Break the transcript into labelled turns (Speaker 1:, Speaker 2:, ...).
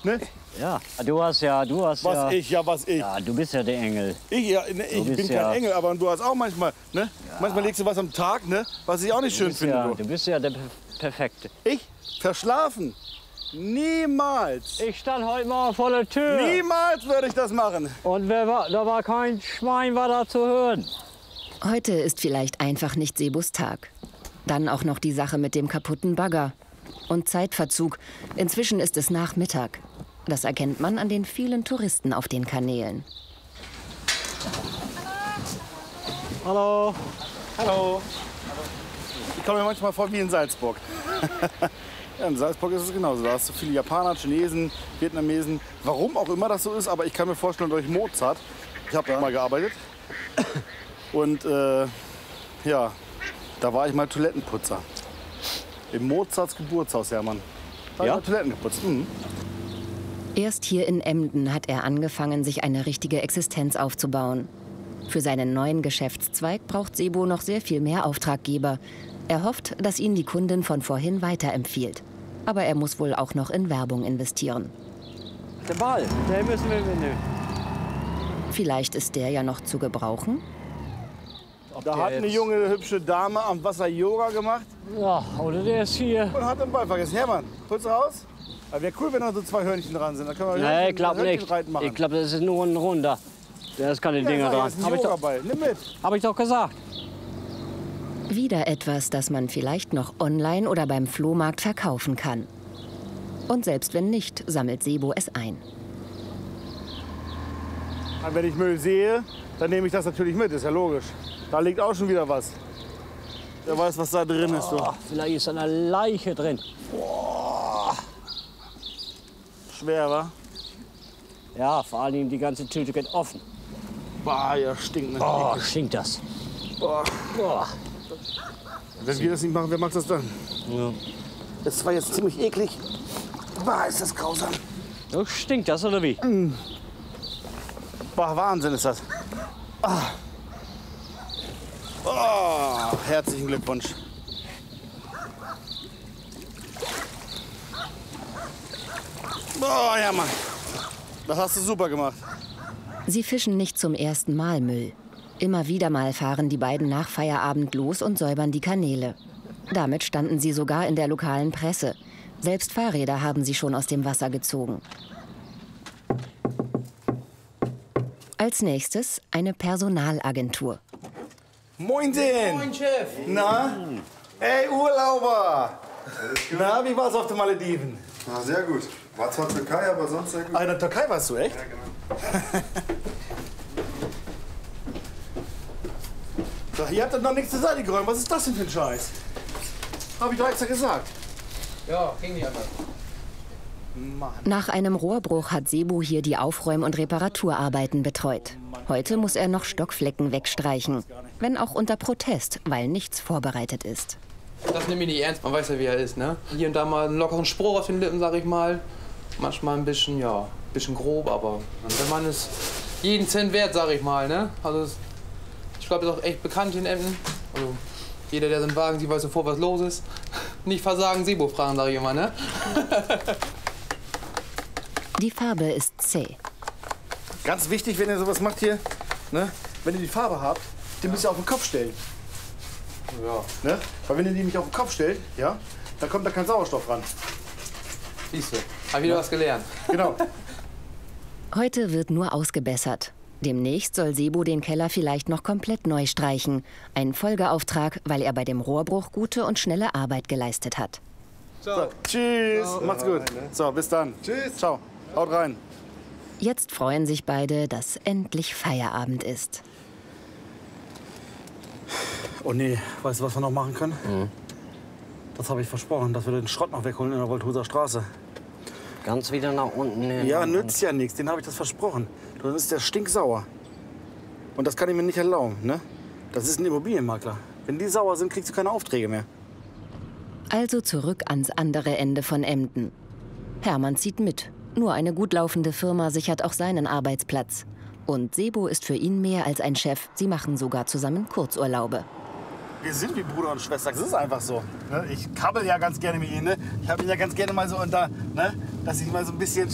Speaker 1: Ne?
Speaker 2: Ja, was ich.
Speaker 1: Ja,
Speaker 2: du bist ja der Engel.
Speaker 1: Ich bin kein Engel, aber du hast auch manchmal, ne? Ja. Manchmal legst du was am Tag, ne? Was ich auch nicht schön finde.
Speaker 2: Du bist ja der Perfekte.
Speaker 1: Ich? Verschlafen? Niemals.
Speaker 2: Ich stand heute Morgen vor der Tür.
Speaker 1: Niemals würde ich das machen.
Speaker 2: Und da war kein Schwein war da zu hören.
Speaker 3: Heute ist vielleicht einfach nicht Sebos Tag. Dann auch noch die Sache mit dem kaputten Bagger. Und Zeitverzug. Inzwischen ist es Nachmittag. Das erkennt man an den vielen Touristen auf den Kanälen.
Speaker 2: Hallo.
Speaker 1: Hallo. Ich komme mir manchmal vor wie in Salzburg. Ja, in Salzburg ist es genauso. Da hast du viele Japaner, Chinesen, Vietnamesen. Warum auch immer das so ist, aber ich kann mir vorstellen, durch Mozart. Ich habe da mal gearbeitet. Und ja, da war ich mal Toilettenputzer. Im Mozarts Geburtshaus, Hermann. Da habe ich mal Toiletten geputzt. Mhm.
Speaker 3: Erst hier in Emden hat er angefangen, sich eine richtige Existenz aufzubauen. Für seinen neuen Geschäftszweig braucht Sebo noch sehr viel mehr Auftraggeber. Er hofft, dass ihn die Kundin von vorhin weiterempfiehlt. Aber er muss wohl auch noch in Werbung investieren.
Speaker 2: Der Ball, den müssen wir mitnehmen.
Speaker 3: Vielleicht ist der ja noch zu gebrauchen?
Speaker 1: Da hat eine junge, hübsche Dame am Wasser Yoga gemacht.
Speaker 2: Ja, oder der ist hier.
Speaker 1: Und hat den Ball vergessen. Hermann, holst du raus? Aber wäre cool, wenn da so 2 Hörnchen dran sind. Da können wir
Speaker 2: nee, ich glaube nicht. Ich glaube, das ist nur ein Runder. Da ist keine Dinger dran.
Speaker 1: Nimm mit.
Speaker 2: Hab ich doch gesagt.
Speaker 3: Wieder etwas, das man vielleicht noch online oder beim Flohmarkt verkaufen kann. Und selbst wenn nicht, sammelt Sebo es ein.
Speaker 1: Und wenn ich Müll sehe, dann nehme ich das natürlich mit. Ist ja logisch. Da liegt auch schon wieder was. Wer weiß, was da drin ist. So.
Speaker 2: Vielleicht ist eine Leiche drin.
Speaker 1: Boah. Schwer, wa?
Speaker 2: Ja, vor allem die ganze Tüte geht offen.
Speaker 1: Boah, ja, stinkt. Ne?
Speaker 2: Oh, stinkt das.
Speaker 1: Boah.
Speaker 2: Boah.
Speaker 1: Wenn wir das nicht machen, wer macht das dann?
Speaker 2: Ja.
Speaker 1: Das war jetzt ziemlich eklig. Boah, ist das grausam.
Speaker 2: So stinkt das, oder wie?
Speaker 1: Boah, Wahnsinn ist das. Ah. Oh, herzlichen Glückwunsch. Boah, ja, Mann. Das hast du super gemacht.
Speaker 3: Sie fischen nicht zum ersten Mal Müll. Immer wieder mal fahren die beiden nach Feierabend los und säubern die Kanäle. Damit standen sie sogar in der lokalen Presse. Selbst Fahrräder haben sie schon aus dem Wasser gezogen. Als nächstes eine Personalagentur.
Speaker 1: Moinsen!
Speaker 4: Moin, Chef!
Speaker 1: Na? Ey, Urlauber! Na, wie war's auf den Malediven?
Speaker 5: Na, sehr gut. War zwar Türkei, aber sonst sehr gut.
Speaker 1: Ah, in der Türkei warst du, echt?
Speaker 5: Ja, genau.
Speaker 1: So, ihr habt doch noch nichts zur Seite geräumt. Was ist das denn für ein Scheiß? Hab ich doch extra gesagt.
Speaker 4: Ja, ging nicht anders.
Speaker 1: Mann.
Speaker 3: Nach einem Rohrbruch hat Sebo hier die Aufräum- und Reparaturarbeiten betreut. Heute muss er noch Stockflecken wegstreichen. Wenn auch unter Protest, weil nichts vorbereitet ist.
Speaker 4: Das nehme ich nicht ernst, man weiß ja, wie er ist, ne? Hier und da mal einen lockeren Spruch auf den Lippen, sag ich mal. Manchmal ein bisschen, ja, ein bisschen grob, aber der Mann ist jeden Cent wert, sag ich mal, ne? Also, ich glaube, er ist auch echt bekannt hier in Emden. Also, jeder, der so einen Wagen sieht, weiß sofort, was los ist. Nicht versagen, Sebo fragen, sag ich immer, ne?
Speaker 3: Die Farbe ist zäh.
Speaker 1: Ganz wichtig, wenn ihr sowas macht hier, ne? Wenn ihr die Farbe habt, die müsst ihr auf den Kopf stellen.
Speaker 4: Ja,
Speaker 1: Ne? Weil wenn ihr die nämlich auf den Kopf stellt, ja, dann kommt da kein Sauerstoff ran.
Speaker 4: siehst du. Hab wieder was gelernt.
Speaker 1: Genau.
Speaker 3: Heute wird nur ausgebessert. Demnächst soll Sebo den Keller vielleicht noch komplett neu streichen. Ein Folgeauftrag, weil er bei dem Rohrbruch gute und schnelle Arbeit geleistet hat.
Speaker 1: So, tschüss, macht's gut. So, bis dann.
Speaker 5: Tschüss.
Speaker 1: Ciao, haut rein.
Speaker 3: Jetzt freuen sich beide, dass endlich Feierabend ist.
Speaker 1: Oh nee, weißt du, was wir noch machen können? Das habe ich versprochen, dass wir den Schrott noch wegholen in der Waldhuser Straße.
Speaker 2: Ganz wieder nach unten.
Speaker 1: Ja, nützt ja nichts, den habe ich das versprochen. Dann ist der stinksauer. Und das kann ich mir nicht erlauben, ne? Das ist ein Immobilienmakler. Wenn die sauer sind, kriegst du keine Aufträge mehr.
Speaker 3: Also zurück ans andere Ende von Emden. Hermann zieht mit. Nur eine gut laufende Firma sichert auch seinen Arbeitsplatz. Und Sebo ist für ihn mehr als ein Chef. Sie machen sogar zusammen Kurzurlaube.
Speaker 1: Wir sind wie Bruder und Schwester, das ist einfach so. Ne? Ich krabbel ja ganz gerne mit ihnen. Ne? Ich habe ihn ja ganz gerne mal so unter, ne? Dass ich mal so ein bisschen